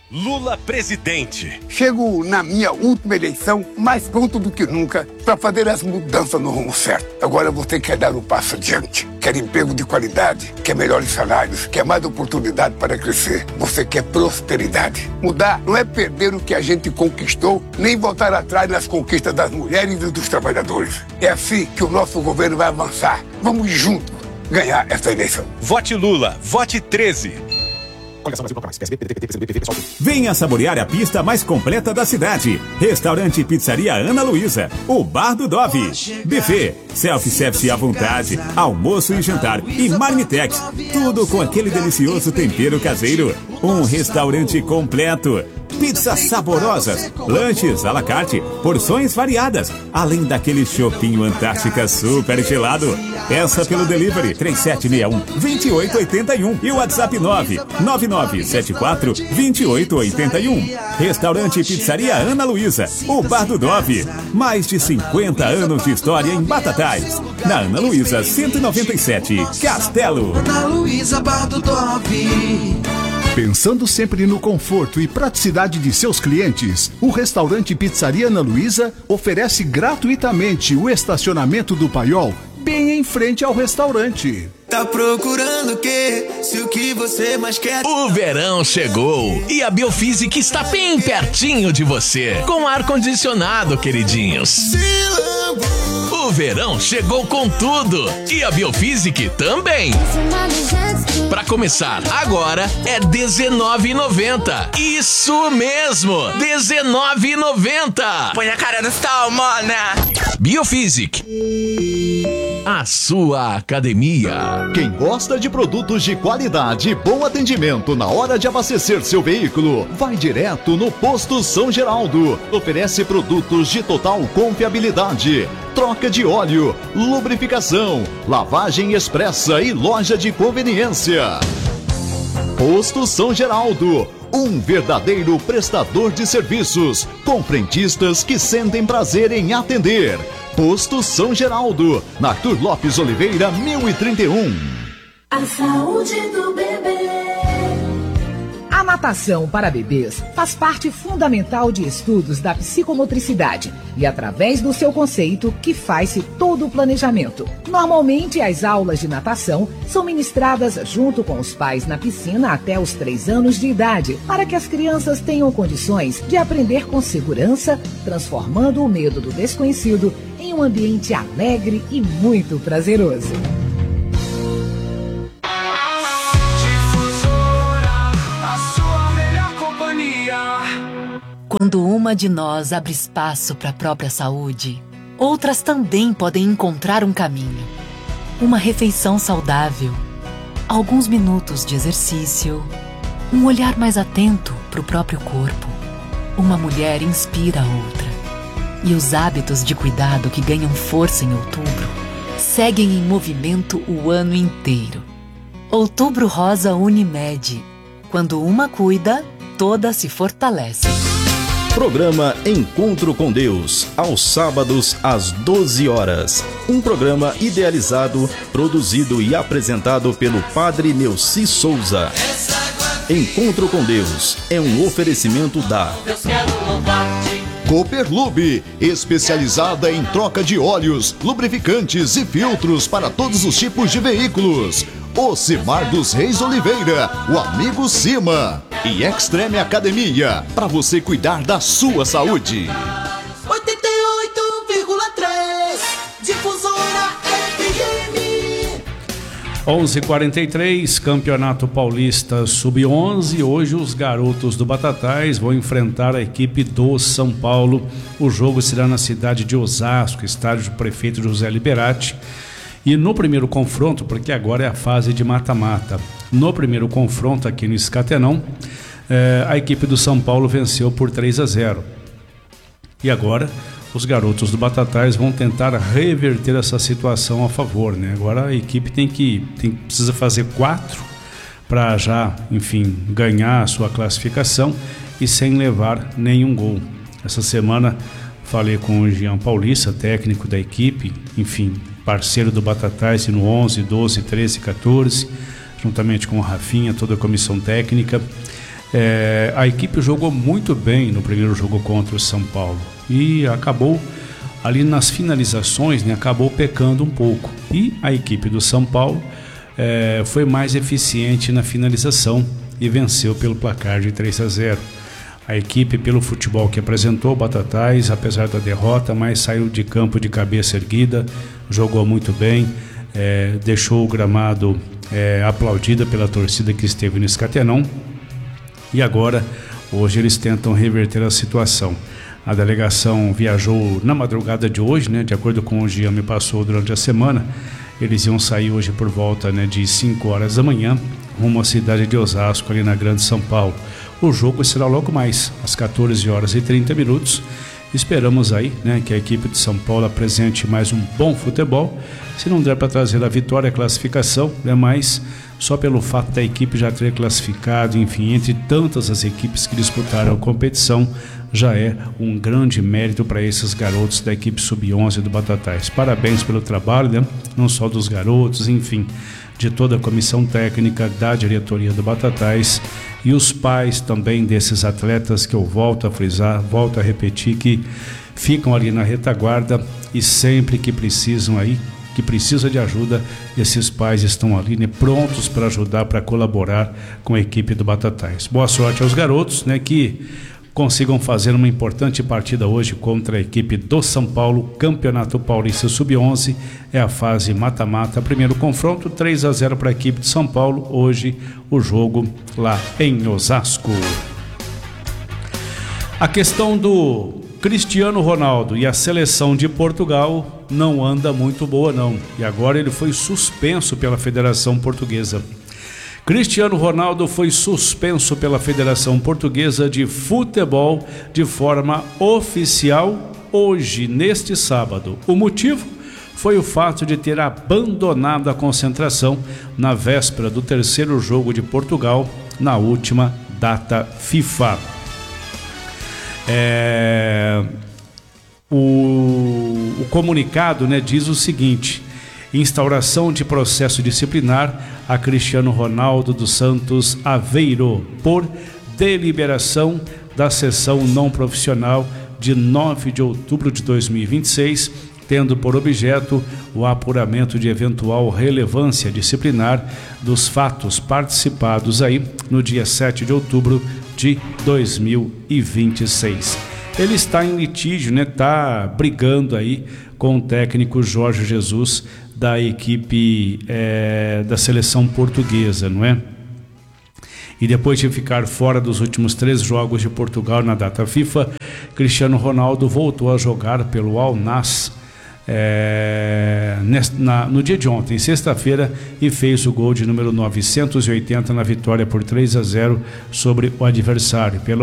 Lula presidente. Chego na minha última eleição mais pronto do que nunca para fazer as mudanças no rumo certo. Agora você quer dar um passo adiante. Quer emprego de qualidade, quer melhores salários, quer mais oportunidade para crescer. Você quer prosperidade. Mudar não é perder o que a gente conquistou, nem voltar atrás nas conquistas das mulheres e dos trabalhadores. É assim que o nosso governo vai avançar. Vamos juntos ganhar essa eleição. Vote Lula, vote 13. Venha saborear a pista mais completa da cidade. Restaurante e Pizzaria Ana Luísa, o Bar do Dove. Buffet, self-service à vontade, almoço e jantar e marmitex. Tudo com aquele delicioso tempero caseiro. Um restaurante completo. Pizzas saborosas, lanches à la carte, porções variadas, além daquele chopinho Antártica super gelado. Peça pelo delivery 3761-2881 e o WhatsApp 99974-2881. Restaurante e Pizzaria Ana Luísa, o Bar do Dove. Mais de 50 anos de história em Batatais. Na Ana Luísa 197, Castelo. Ana Luísa, Bar do Dove. Pensando sempre no conforto e praticidade de seus clientes, o restaurante Pizzaria Ana Luísa oferece gratuitamente o estacionamento do Paiol bem em frente ao restaurante. Tá procurando o quê? Se o que você mais quer... O verão chegou e a Biofísica está bem pertinho de você. Com ar-condicionado, queridinhos. O verão chegou com tudo e a Biofísica também. Para começar, agora é R$19,90. Isso mesmo, R$19,90. Põe a cara no sol, mana. Biofísica, a sua academia. Quem gosta de produtos de qualidade e bom atendimento na hora de abastecer seu veículo, vai direto no Posto São Geraldo. Oferece produtos de total confiabilidade, troca de óleo, lubrificação, lavagem expressa e loja de conveniência. Posto São Geraldo, um verdadeiro prestador de serviços, com frentistas que sentem prazer em atender. Posto São Geraldo, na Arthur Lopes Oliveira, 1031. A saúde do bebê. A natação para bebês faz parte fundamental de estudos da psicomotricidade e através do seu conceito que faz-se todo o planejamento. Normalmente, as aulas de natação são ministradas junto com os pais na piscina até os 3 anos de idade, para que as crianças tenham condições de aprender com segurança, transformando o medo do desconhecido em um ambiente alegre e muito prazeroso. Quando uma de nós abre espaço para a própria saúde, outras também podem encontrar um caminho. Uma refeição saudável, alguns minutos de exercício, um olhar mais atento para o próprio corpo. Uma mulher inspira a outra. E os hábitos de cuidado que ganham força em outubro seguem em movimento o ano inteiro. Outubro Rosa Unimed. Quando uma cuida, toda se fortalece. Programa Encontro com Deus, aos sábados às 12 horas. Um programa idealizado, produzido e apresentado pelo Padre Neuci Souza. Encontro com Deus é um oferecimento da Cooperlube, especializada em troca de óleos, lubrificantes e filtros para todos os tipos de veículos. Ocimar dos Reis Oliveira, o amigo Cima. E Extreme Academia, para você cuidar da sua saúde. 88,3 Difusora FM. 11h43, Campeonato Paulista Sub-11. Hoje os garotos do Batatais vão enfrentar a equipe do São Paulo. O jogo será na cidade de Osasco, estádio do prefeito José Liberati. E no primeiro confronto, porque agora é a fase de mata-mata, no primeiro confronto aqui no Escatenão, a equipe do São Paulo venceu por 3-0. E agora os garotos do Batatais vão tentar reverter essa situação a favor, né? Agora a equipe precisa fazer 4 para já, enfim, ganhar a sua classificação e sem levar nenhum gol. Essa semana falei com o Jean Paulista, técnico da equipe, enfim, parceiro do Batatais no 11, 12, 13, 14, juntamente com o Rafinha, toda a comissão técnica. A equipe jogou muito bem no primeiro jogo contra o São Paulo e acabou ali nas finalizações, né, acabou pecando um pouco. E a equipe do São Paulo foi mais eficiente na finalização e venceu pelo placar de 3-0. A equipe, pelo futebol que apresentou, o Batatais, apesar da derrota, mas saiu de campo de cabeça erguida, jogou muito bem, deixou o gramado aplaudida pela torcida que esteve no Escatenão. E agora, hoje, eles tentam reverter a situação. A delegação viajou na madrugada de hoje, né? De acordo com o Jean me passou durante a semana. Eles iam sair hoje por volta, né, de 5 horas da manhã, rumo à cidade de Osasco, ali na Grande São Paulo. O jogo será logo mais, às 14 horas e 30 minutos. Esperamos aí, né, que a equipe de São Paulo apresente mais um bom futebol. Se não der para trazer a vitória, a classificação, né, mas só pelo fato da equipe já ter classificado, enfim, entre tantas as equipes que disputaram a competição, já é um grande mérito para esses garotos da equipe sub-11 do Batatais. Parabéns pelo trabalho, né? Não só dos garotos, enfim, de toda a comissão técnica, da diretoria do Batatais e os pais também desses atletas que eu volto a frisar, volto a repetir, que ficam ali na retaguarda e sempre que precisam aí, que precisa de ajuda, esses pais estão ali, né, prontos para ajudar, para colaborar com a equipe do Batatais. Boa sorte aos garotos, né, que consigam fazer uma importante partida hoje contra a equipe do São Paulo. Campeonato Paulista Sub-11 é a fase mata-mata. Primeiro confronto, 3-0 para a equipe de São Paulo. Hoje o jogo lá em Osasco. A questão do Cristiano Ronaldo e a seleção de Portugal não anda muito boa não. E agora ele foi suspenso pela Federação Portuguesa. Cristiano Ronaldo foi suspenso pela Federação Portuguesa de Futebol de forma oficial hoje, neste sábado. O motivo foi o fato de ter abandonado a concentração na véspera do terceiro jogo de Portugal, na última data FIFA. O comunicado, né, diz o seguinte: instauração de processo disciplinar a Cristiano Ronaldo dos Santos Aveiro por deliberação da sessão não profissional de 9 de outubro de 2026, tendo por objeto o apuramento de eventual relevância disciplinar dos fatos participados aí no dia 7 de outubro de 2026. Ele está em litígio, né? Está brigando aí com o técnico Jorge Jesus da equipe da seleção portuguesa, não é? E depois de ficar fora dos últimos 3 jogos de Portugal na data FIFA, Cristiano Ronaldo voltou a jogar pelo Al Nassr no dia de ontem, sexta-feira, e fez o gol de número 980 na vitória por 3-0 sobre o adversário, pela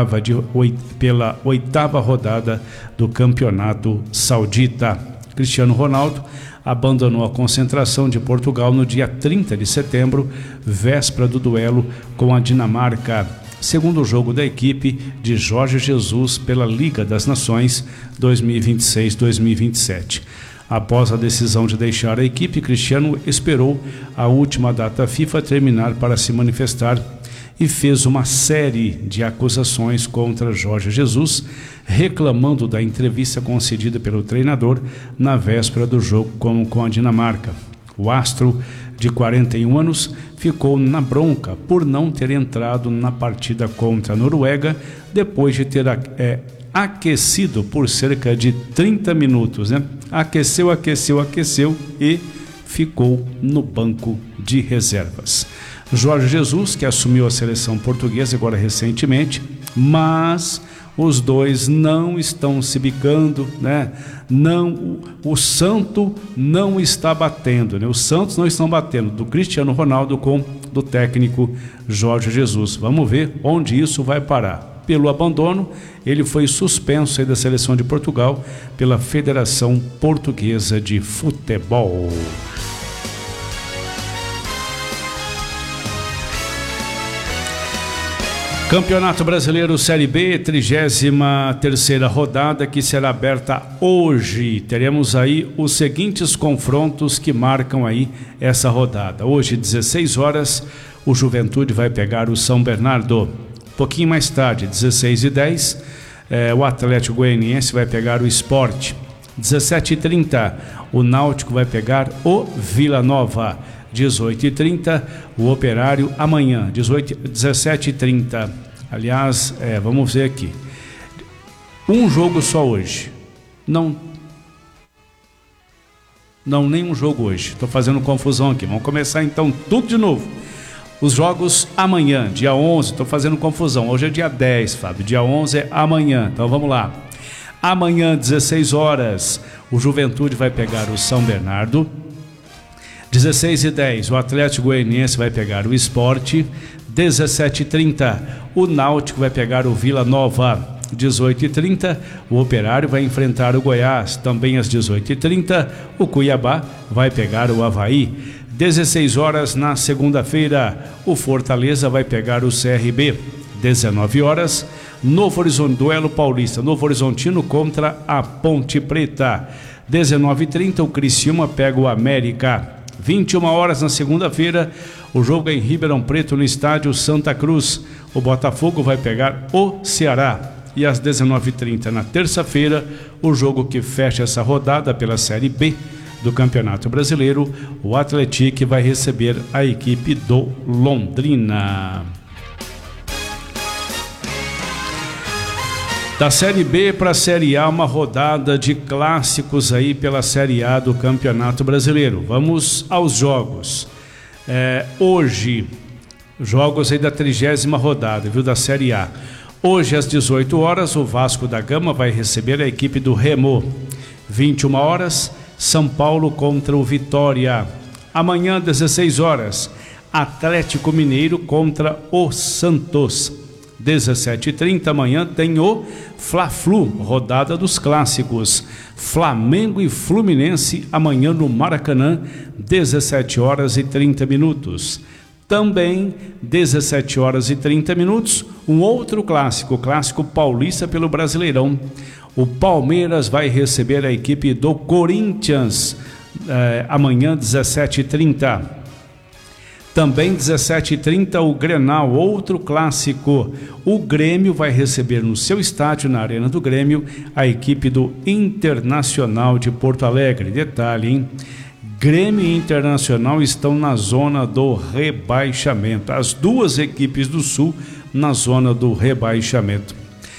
oitava rodada do Campeonato Saudita. Cristiano Ronaldo abandonou a concentração de Portugal no dia 30 de setembro, véspera do duelo com a Dinamarca, segundo jogo da equipe de Jorge Jesus pela Liga das Nações 2026-2027. Após a decisão de deixar a equipe, Cristiano esperou a última data FIFA terminar para se manifestar e fez uma série de acusações contra Jorge Jesus, reclamando da entrevista concedida pelo treinador na véspera do jogo com a Dinamarca. O astro, de 41 anos, ficou na bronca por não ter entrado na partida contra a Noruega, depois de ter aquecido por cerca de 30 minutos, né? Aqueceu e ficou no banco de reservas. Jorge Jesus, que assumiu a seleção portuguesa agora recentemente, mas os dois não estão se bicando, né? Não, o santo não está batendo, né? Os santos não estão batendo, do Cristiano Ronaldo com do técnico Jorge Jesus. Vamos ver onde isso vai parar. Pelo abandono, ele foi suspenso aí da seleção de Portugal pela Federação Portuguesa de Futebol. Campeonato Brasileiro Série B, 33ª rodada, que será aberta hoje. Teremos aí os seguintes confrontos que marcam aí essa rodada. Hoje, 16 horas, o Juventude vai pegar o São Bernardo. pouquinho mais tarde, 16h10, o Atlético Goianiense vai pegar o Sport. 17h30, o Náutico vai pegar o Vila Nova. 18h30, o Operário amanhã. 17h30. Aliás, vamos ver aqui. Um jogo só hoje. Não, nenhum jogo hoje. Estou fazendo confusão aqui. Vamos começar então tudo de novo. Os jogos amanhã, dia 11, estou fazendo confusão. Hoje é dia 10, Fábio. Dia 11 é amanhã. Então vamos lá. Amanhã, 16 horas, o Juventude vai pegar o São Bernardo. 16h10, o Atlético Goianiense vai pegar o Sport. 17h30, o Náutico vai pegar o Vila Nova. 18h30, o Operário vai enfrentar o Goiás. Também às 18h30, o Cuiabá vai pegar o Avaí. 16 horas na segunda-feira, o Fortaleza vai pegar o CRB. 19 horas, Novo Horizonte, duelo paulista, Novo Horizontino contra a Ponte Preta. 19h30, o Criciúma pega o América. 21 horas na segunda-feira, o jogo é em Ribeirão Preto, no estádio Santa Cruz. O Botafogo vai pegar o Ceará. E às 19h30 na terça-feira, o jogo que fecha essa rodada pela Série B do Campeonato Brasileiro, o Atlético vai receber a equipe do Londrina. Da Série B para a Série A, uma rodada de clássicos aí pela Série A do Campeonato Brasileiro. Vamos aos jogos. Hoje, jogos aí da 30ª rodada, viu, da Série A. Hoje às 18 horas, o Vasco da Gama vai receber a equipe do Remo. 21 horas, São Paulo contra o Vitória. Amanhã, 16 horas, Atlético Mineiro contra o Santos. 17h30, amanhã tem o Fla-Flu, rodada dos clássicos. Flamengo e Fluminense, amanhã no Maracanã, 17h30. Também, 17h30, um outro clássico, o clássico paulista pelo Brasileirão. O Palmeiras vai receber a equipe do Corinthians, amanhã, 17h30. Também 17h30, o Grenal, outro clássico. O Grêmio vai receber no seu estádio, na Arena do Grêmio, a equipe do Internacional de Porto Alegre. Detalhe, hein? Grêmio e Internacional estão na zona do rebaixamento. As duas equipes do Sul na zona do rebaixamento.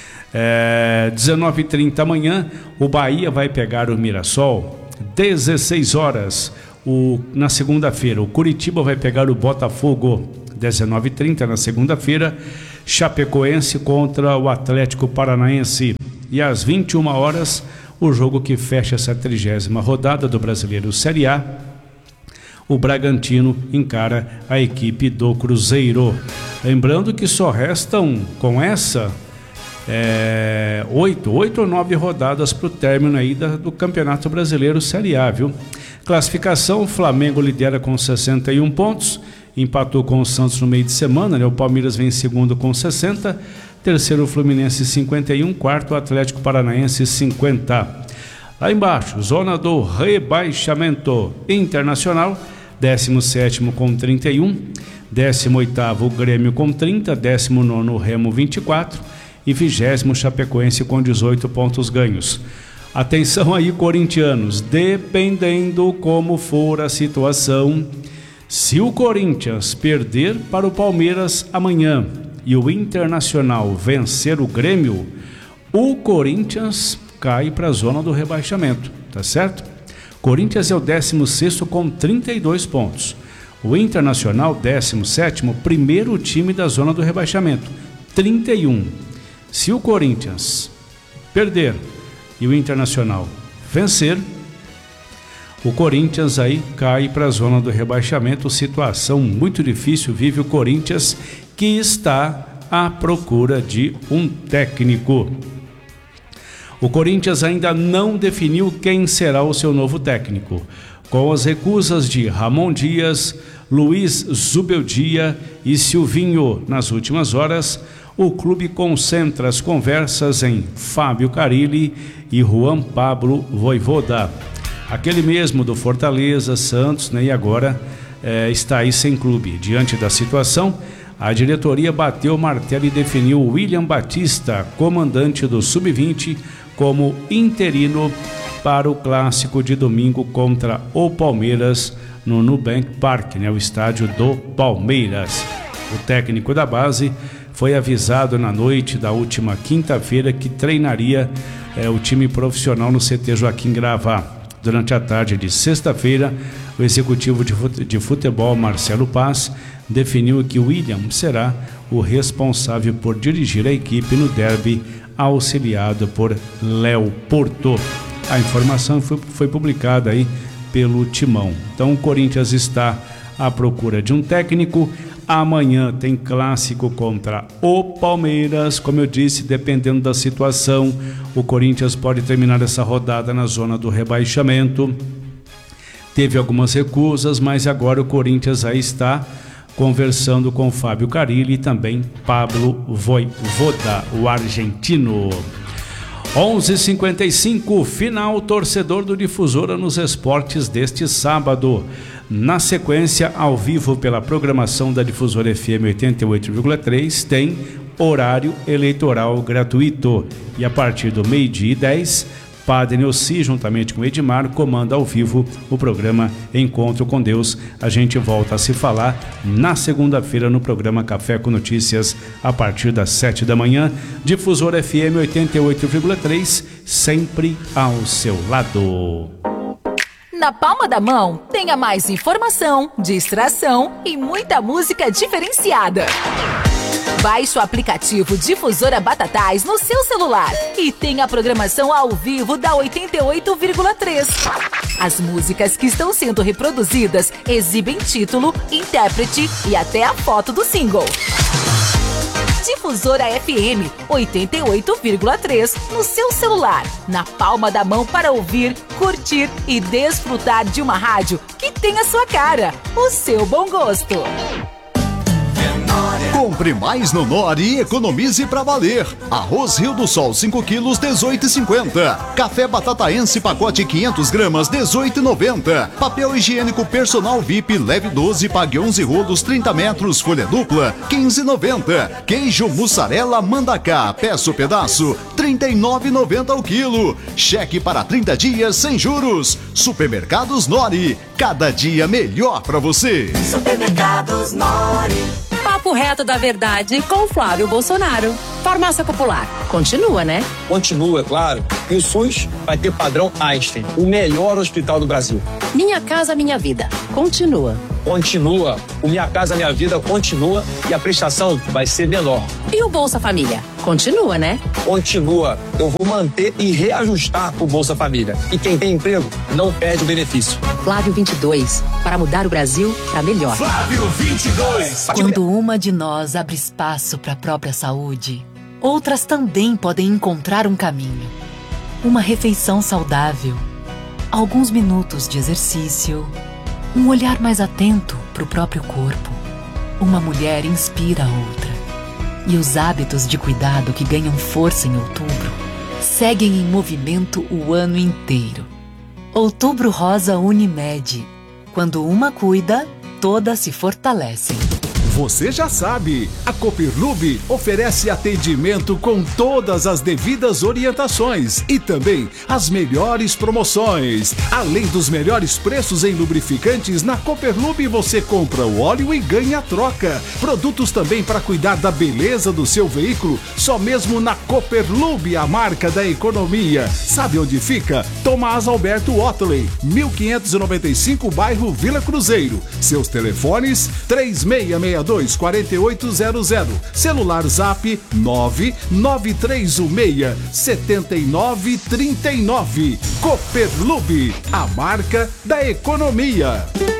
19h30 amanhã, o Bahia vai pegar o Mirassol. 16 horas. Na segunda-feira, o Curitiba vai pegar o Botafogo. 19h30 na segunda-feira, Chapecoense contra o Atlético Paranaense. E às 21 horas, o jogo que fecha essa 30ª rodada do Brasileiro Série A, o Bragantino encara a equipe do Cruzeiro. Lembrando que só restam com essa 8 ou 9 rodadas para o término aí do Campeonato Brasileiro Série A, viu? Classificação, o Flamengo lidera com 61 pontos, empatou com o Santos no meio de semana, né? O Palmeiras vem em segundo com 60, terceiro o Fluminense 51, quarto o Atlético Paranaense 50. Lá embaixo, zona do rebaixamento, Internacional, 17º com 31, 18º o Grêmio com 30, 19º o Remo 24 e 20º Chapecoense com 18 pontos ganhos. Atenção aí, corintianos, dependendo como for a situação, se o Corinthians perder para o Palmeiras amanhã e o Internacional vencer o Grêmio, o Corinthians cai para a zona do rebaixamento, tá certo? Corinthians é o 16º com 32 pontos. O Internacional, 17º, primeiro time da zona do rebaixamento, 31. Se o Corinthians perder e o Internacional vencer, o Corinthians aí cai para a zona do rebaixamento. Situação muito difícil vive o Corinthians, que está à procura de um técnico. O Corinthians ainda não definiu quem será o seu novo técnico. Com as recusas de Ramon Dias, Luiz Zubeldia e Silvinho nas últimas horas, o clube concentra as conversas em Fábio Carilli e Juan Pablo Voivoda. Aquele mesmo do Fortaleza, Santos, né, e agora está aí sem clube. Diante da situação, a diretoria bateu o martelo e definiu William Batista, comandante do Sub-20, como interino para o clássico de domingo contra o Palmeiras no Nubank Park, o estádio do Palmeiras. O técnico da base foi avisado na noite da última quinta-feira que treinaria o time profissional no CT Joaquim Gravá. Durante a tarde de sexta-feira, o executivo de futebol Marcelo Paz definiu que William será o responsável por dirigir a equipe no derby, auxiliado por Léo Porto. A informação foi publicada aí pelo Timão. Então o Corinthians está à procura de um técnico. Amanhã tem clássico contra o Palmeiras. Como eu disse, dependendo da situação, o Corinthians pode terminar essa rodada na zona do rebaixamento. Teve algumas recusas, mas agora o Corinthians aí está conversando com Fábio Carille e também Pablo Voivoda, o argentino. 11h55, final torcedor do Difusora nos esportes deste sábado. Na sequência, ao vivo pela programação da Difusora FM 88,3, tem horário eleitoral gratuito. E a partir do 12h10, Padre Neuci, juntamente com Edmar, comanda ao vivo o programa Encontro com Deus. A gente volta a se falar na segunda-feira no programa Café com Notícias, a partir das 7 da manhã. Difusora FM 88,3, sempre ao seu lado. Na palma da mão, tenha mais informação, distração e muita música diferenciada. Baixe o aplicativo Difusora Batatais no seu celular e tenha a programação ao vivo da 88,3. As músicas que estão sendo reproduzidas exibem título, intérprete e até a foto do single. Difusora FM 88,3 no seu celular, na palma da mão para ouvir, curtir e desfrutar de uma rádio que tem a sua cara, o seu bom gosto. Compre mais no Nori e economize pra valer. Arroz Rio do Sol 5 quilos 18,50. Café Batataense pacote 500 gramas 18,90. Papel higiênico personal VIP leve 12 pague 11 rolos 30 metros folha dupla 15,90. Queijo mussarela Mandacá peço pedaço 39,90 ao quilo. Cheque para 30 dias sem juros. Supermercados Nori, cada dia melhor pra você. Supermercados Nori. Papo reto da verdade com Flávio Bolsonaro. Farmácia Popular. Continua, né? Continua, claro. E o SUS vai ter padrão Einstein, o melhor hospital do Brasil. Minha Casa Minha Vida. Continua. Continua. O Minha Casa Minha Vida continua e a prestação vai ser menor. E o Bolsa Família? Continua, né? Continua. Eu vou manter e reajustar o Bolsa Família. E quem tem emprego não perde o benefício. Flávio 22. Para mudar o Brasil para melhor. Flávio 22. Quando uma de nós abre espaço para a própria saúde, outras também podem encontrar um caminho. Uma refeição saudável, alguns minutos de exercício, um olhar mais atento para o próprio corpo. Uma mulher inspira a outra. E os hábitos de cuidado que ganham força em outubro seguem em movimento o ano inteiro. Outubro Rosa Unimed. Quando uma cuida, todas se fortalecem. Você já sabe, a Copperlube oferece atendimento com todas as devidas orientações e também as melhores promoções. Além dos melhores preços em lubrificantes, na Copperlube você compra o óleo e ganha a troca. Produtos também para cuidar da beleza do seu veículo, só mesmo na Copperlube, a marca da economia. Sabe onde fica? Tomás Alberto Otley, 1595, bairro Vila Cruzeiro. Seus telefones 3662-4800. Celular Zap 99316-7939. Copperlube, a marca da economia.